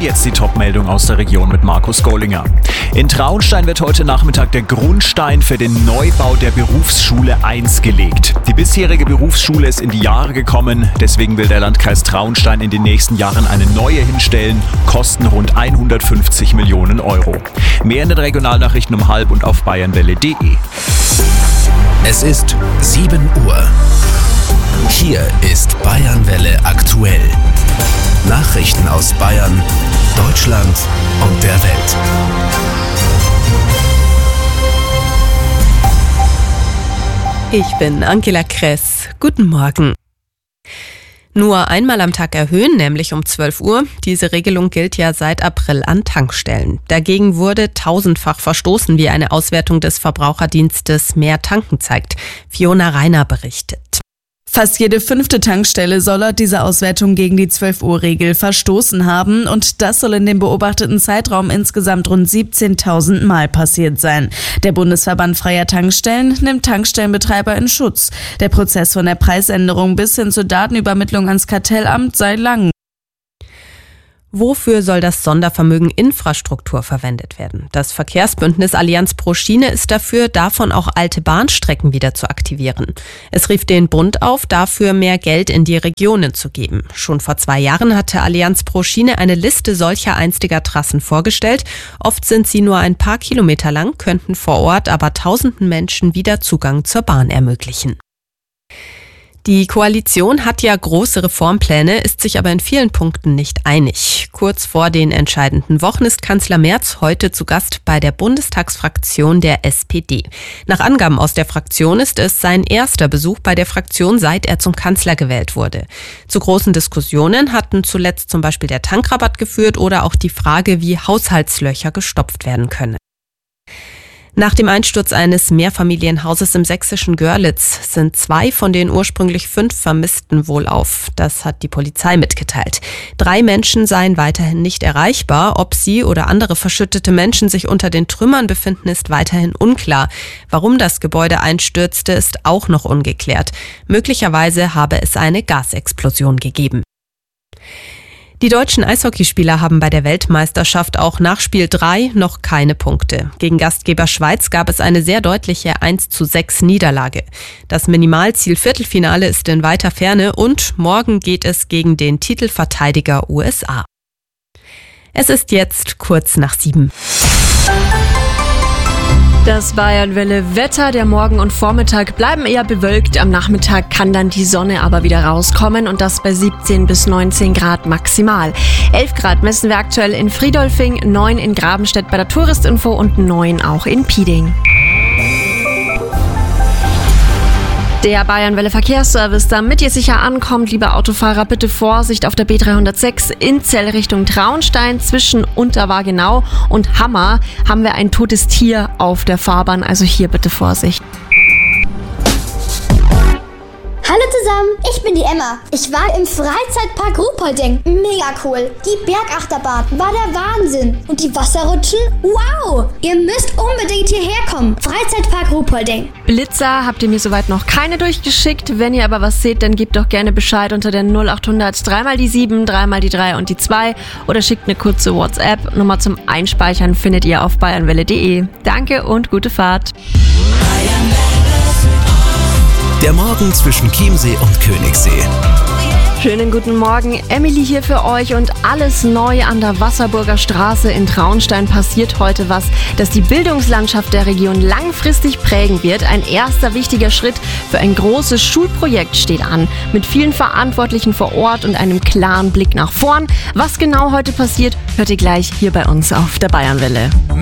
jetzt die Top-Meldung aus der Region mit Markus Gollinger. In Traunstein wird heute Nachmittag der Grundstein für den Neubau der Berufsschule 1 gelegt. Die bisherige Berufsschule ist in die Jahre gekommen, deswegen will der Landkreis Traunstein in den nächsten Jahren eine neue hinstellen, kosten rund 150 Millionen Euro. Mehr in den Regionalnachrichten um 12 und auf bayernwelle.de. Es ist 7 Uhr. Hier ist Bayernwelle aktuell. Nachrichten aus Bayern, Deutschland und der Welt. Ich bin Angela Kress. Guten Morgen. Nur einmal am Tag erhöhen, nämlich um 12 Uhr. Diese Regelung gilt ja seit April an Tankstellen. Dagegen wurde tausendfach verstoßen, wie eine Auswertung des Verbraucherdienstes Mehr Tanken zeigt. Fiona Reiner berichtet. Fast jede 5. Tankstelle soll laut dieser Auswertung gegen die 12-Uhr-Regel verstoßen haben und das soll in dem beobachteten Zeitraum insgesamt rund 17.000 Mal passiert sein. Der Bundesverband Freier Tankstellen nimmt Tankstellenbetreiber in Schutz. Der Prozess von der Preisänderung bis hin zur Datenübermittlung ans Kartellamt sei lang. Wofür soll das Sondervermögen Infrastruktur verwendet werden? Das Verkehrsbündnis Allianz pro Schiene ist dafür, davon auch alte Bahnstrecken wieder zu aktivieren. Es rief den Bund auf, dafür mehr Geld in die Regionen zu geben. Schon vor 2 Jahren hatte Allianz pro Schiene eine Liste solcher einstiger Trassen vorgestellt. Oft sind sie nur ein paar Kilometer lang, könnten vor Ort aber tausenden Menschen wieder Zugang zur Bahn ermöglichen. Die Koalition hat ja große Reformpläne, ist sich aber in vielen Punkten nicht einig. Kurz vor den entscheidenden Wochen ist Kanzler Merz heute zu Gast bei der Bundestagsfraktion der SPD. Nach Angaben aus der Fraktion ist es sein erster Besuch bei der Fraktion, seit er zum Kanzler gewählt wurde. Zu großen Diskussionen hatten zuletzt zum Beispiel der Tankrabatt geführt oder auch die Frage, wie Haushaltslöcher gestopft werden können. Nach dem Einsturz eines Mehrfamilienhauses im sächsischen Görlitz sind 2 von den ursprünglich 5 Vermissten wohlauf. Das hat die Polizei mitgeteilt. 3 Menschen seien weiterhin nicht erreichbar. Ob sie oder andere verschüttete Menschen sich unter den Trümmern befinden, ist weiterhin unklar. Warum das Gebäude einstürzte, ist auch noch ungeklärt. Möglicherweise habe es eine Gasexplosion gegeben. Die deutschen Eishockeyspieler haben bei der Weltmeisterschaft auch nach Spiel 3 noch keine Punkte. Gegen Gastgeber Schweiz gab es eine sehr deutliche 1:6 Niederlage. Das Minimalziel Viertelfinale ist in weiter Ferne und morgen geht es gegen den Titelverteidiger USA. Es ist jetzt kurz nach 7. Das Bayernwelle-Wetter, der Morgen und Vormittag bleiben eher bewölkt. Am Nachmittag kann dann die Sonne aber wieder rauskommen und das bei 17 bis 19 Grad maximal. 11 Grad messen wir aktuell in Friedolfing, 9 in Grabenstedt bei der Touristinfo und 9 auch in Pieding. Der Bayernwelle Verkehrsservice, damit ihr sicher ankommt, liebe Autofahrer, bitte Vorsicht auf der B306 in Zell Richtung Traunstein. Zwischen Unterwagenau und Hammer haben wir ein totes Tier auf der Fahrbahn, also hier bitte Vorsicht. Hallo zusammen, ich bin die Emma. Ich war im Freizeitpark Ruhpolding. Mega cool. Die Bergachterbahn war der Wahnsinn. Und die Wasserrutschen? Wow! Ihr müsst unbedingt hierher kommen. Freizeitpark Ruhpolding. Blitzer habt ihr mir soweit noch keine durchgeschickt. Wenn ihr aber was seht, dann gebt doch gerne Bescheid unter der 0800 3x die 7, 3x die 3 und die 2 oder schickt eine kurze WhatsApp. Nummer zum Einspeichern findet ihr auf bayernwelle.de. Danke und gute Fahrt. Der Morgen zwischen Chiemsee und Königssee. Schönen guten Morgen, Emily hier für euch und alles neu an der Wasserburger Straße in Traunstein passiert heute was, das die Bildungslandschaft der Region langfristig prägen wird. Ein erster wichtiger Schritt für ein großes Schulprojekt steht an, mit vielen Verantwortlichen vor Ort und einem klaren Blick nach vorn. Was genau heute passiert, hört ihr gleich hier bei uns auf der Bayernwelle.